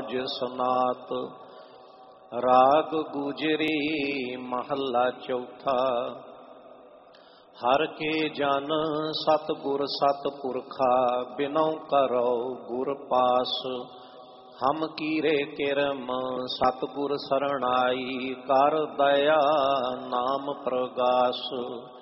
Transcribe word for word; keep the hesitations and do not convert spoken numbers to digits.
ਕਾਜ ਸੁਨਾਤ। ਰਾਗ ਗੁਜਰੀ ਮਹੱਲਾ ਚੌਥਾ। ਹਰ ਕੇ ਜਨ ਸਤਿਗੁਰ ਸਤਿਪੁਰਖਾ, ਬਿਨਉ ਕਰੋ ਗੁਰ ਪਾਸ। ਹਮ ਕੀਰੇ ਕਿਰਮ ਸਤਿਗੁਰ ਸਰਣਾਈ, ਕਰ ਦਇਆ ਨਾਮ ਪ੍ਰਗਾਸ।